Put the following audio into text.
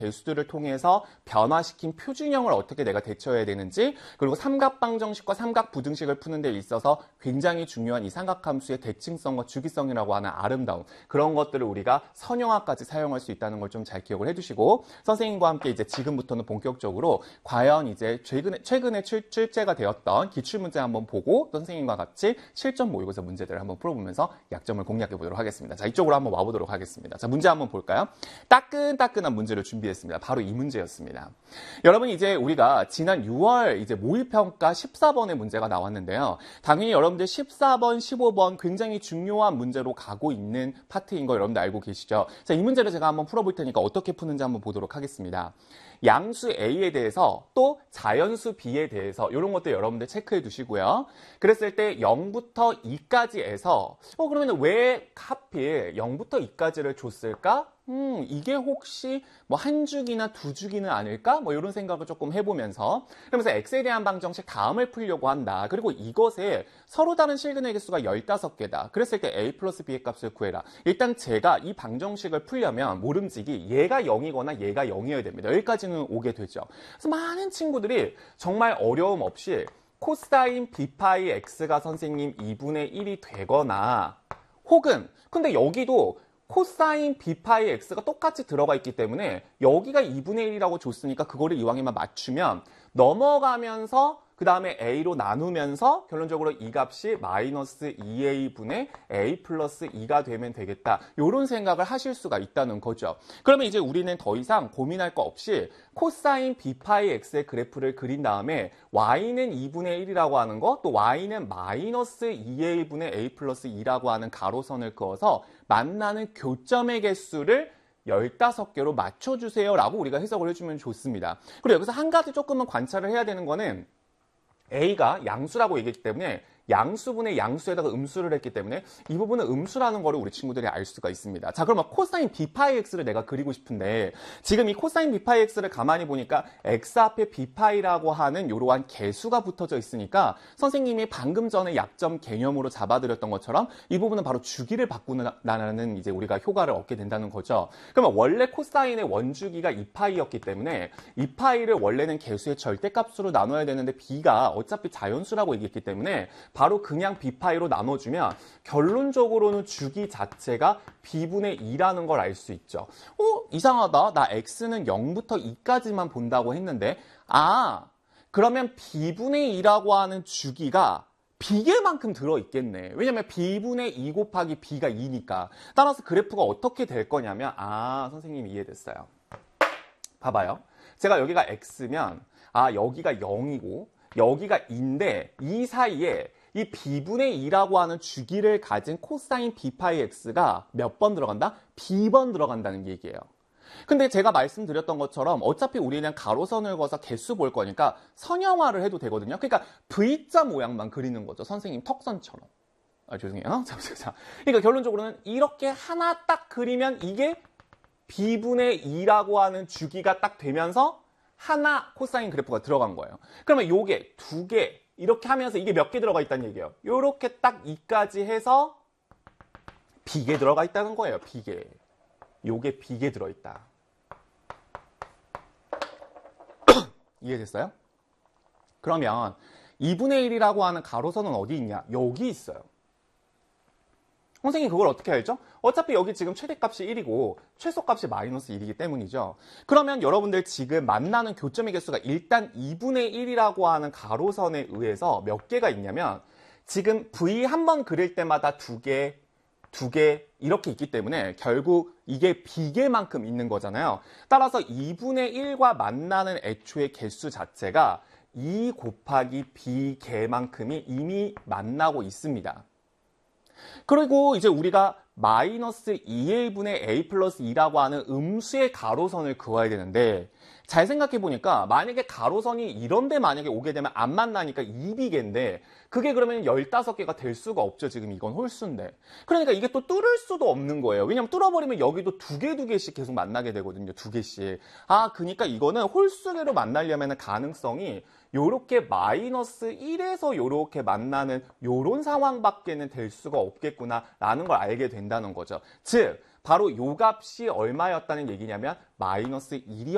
개수들을 통해서 변화시킨 표준형을 어떻게 내가 대처해야 되는지, 그리고 삼각방정식과 삼각부등식을 푸는 데 있어서 굉장히 중요한 이 삼각함수의 대칭성과 주기성이라고 하는 아름다움, 그런 것들을 우리가 선형화까지 사용할 수 있다는 걸 좀 잘 기억을 해주시고, 선생님과 함께 이제 지금부터는 본격적으로 과연 이제 최근에 출제가 되었던 기출문제 한번 보고 또 선생님과 같이 실전 모의고사 문제들을 한번 풀어보면서 약점을 공략해 보도록 하겠습니다. 자, 이쪽으로 한번 와보도록 하겠습니다. 자, 문제 한번 볼까요? 따끈따끈한 문제를 준비했습니다. 바로 이 문제였습니다. 여러분, 이제 우리가 지난 6월 이제 모의평가 14번의 문제가 나왔는데요. 당연히 여러분들 14번, 15번 굉장히 중요한 문제로 가고 있는 파트인 거 여러분들 알고 계시죠? 자, 이 문제를 제가 한번 풀어볼 테니까 어떻게 푸는지 한번 보도록 하겠습니다. 양수 A에 대해서 또 자연수 B에 대해서 이런 것들 여러분들 체크해 두시고요. 그랬을 때 0부터 2까지에서 그러면 왜 하필 0부터 2까지를 줬을까? 이게 혹시 뭐 한 주기나 두 주기는 아닐까? 뭐 이런 생각을 조금 해보면서, 그러면서 x에 대한 방정식 다음을 풀려고 한다. 그리고 이것에 서로 다른 실근의 개수가 15개다. 그랬을 때 a 플러스 b의 값을 구해라. 일단 제가 이 방정식을 풀려면 모름지기 얘가 0이거나 얘가 0이어야 됩니다. 여기까지는 오게 되죠. 그래서 많은 친구들이 정말 어려움 없이 코사인 b파이 x가 선생님 2분의 1이 되거나, 혹은 근데 여기도 코사인 b파이 x가 똑같이 들어가 있기 때문에 여기가 2분의 1이라고 줬으니까 그거를 이왕이면 맞추면 넘어가면서 그 다음에 a로 나누면서 결론적으로 이 값이 마이너스 2a분의 a 플러스 2가 되면 되겠다. 이런 생각을 하실 수가 있다는 거죠. 그러면 이제 우리는 더 이상 고민할 거 없이 코사인 b파이 x의 그래프를 그린 다음에 y는 2분의 1이라고 하는 거, 또 y는 마이너스 2a분의 a 플러스 2라고 하는 가로선을 그어서 만나는 교점의 개수를 15개로 맞춰주세요 라고 우리가 해석을 해주면 좋습니다. 그리고 여기서 한 가지 조금은 관찰을 해야 되는 거는 A가 양수라고 얘기했기 때문에 양수분의 양수에다가 음수를 했기 때문에 이 부분은 음수라는 거를 우리 친구들이 알 수가 있습니다. 자, 그러면 코사인 b파이 x를 내가 그리고 싶은데 지금 이 코사인 b파이 x를 가만히 보니까 x 앞에 b파이라고 하는 이러한 개수가 붙어져 있으니까 선생님이 방금 전에 약점 개념으로 잡아드렸던 것처럼 이 부분은 바로 주기를 바꾸는 이제 우리가 효과를 얻게 된다는 거죠. 그러면 원래 코사인의 원주기가 2파이였기 때문에 2파이를 원래는 개수의 절대값으로 나눠야 되는데 b가 어차피 자연수라고 얘기했기 때문에 바로 그냥 b파이로 나눠주면 결론적으로는 주기 자체가 b분의 2라는 걸 알 수 있죠. 이상하다. 나 x는 0부터 2까지만 본다고 했는데 그러면 b분의 2라고 하는 주기가 b개만큼 들어있겠네. 왜냐면 b분의 2 곱하기 b가 2니까. 따라서 그래프가 어떻게 될 거냐면 선생님이 이해됐어요. 봐봐요. 제가 여기가 x면 여기가 0이고 여기가 2인데 이 사이에 이 b분의 2라고 하는 주기를 가진 코사인 b파이 x가 몇 번 들어간다? b번 들어간다는 얘기예요. 근데 제가 말씀드렸던 것처럼 어차피 우리는 가로선을 그어서 개수 볼 거니까 선형화를 해도 되거든요. 그러니까 V자 모양만 그리는 거죠. 선생님 턱선처럼. 죄송해요. 자, 그러니까 결론적으로는 이렇게 하나 딱 그리면 이게 b분의 2라고 하는 주기가 딱 되면서 하나 코사인 그래프가 들어간 거예요. 그러면 요게 두 개 이렇게 하면서 이게 몇 개 들어가 있다는 얘기예요. 요렇게 딱 2까지 해서 b개 들어가 있다는 거예요. b개. 요게 b개 들어있다. 이해됐어요? 그러면 2분의 1이라고 하는 가로선은 어디 있냐? 여기 있어요. 선생님 그걸 어떻게 알죠? 어차피 여기 지금 최대값이 1이고 최소값이 마이너스 1이기 때문이죠. 그러면 여러분들 지금 만나는 교점의 개수가 일단 2분의 1이라고 하는 가로선에 의해서 몇 개가 있냐면 지금 V 한 번 그릴 때마다 두 개 이렇게 있기 때문에 결국 이게 b개만큼 있는 거잖아요. 따라서 2분의 1과 만나는 애초의 개수 자체가 2 곱하기 b개만큼이 이미 만나고 있습니다. 그리고 이제 우리가 마이너스 2a분의 a 플러스 2라고 하는 음수의 가로선을 그어야 되는데 잘 생각해보니까 만약에 가로선이 이런데 만약에 오게 되면 안 만나니까 2b개인데 그게 그러면 15개가 될 수가 없죠. 지금 이건 홀수인데. 그러니까 이게 또 뚫을 수도 없는 거예요. 왜냐면 뚫어버리면 여기도 두 개씩 계속 만나게 되거든요. 2개씩. 그러니까 이거는 홀수계로 만나려면 가능성이 요렇게 마이너스 1에서 요렇게 만나는 요런 상황밖에는 될 수가 없겠구나 라는 걸 알게 된다는 거죠. 즉 바로 요 값이 얼마였다는 얘기냐면 마이너스 1이었다는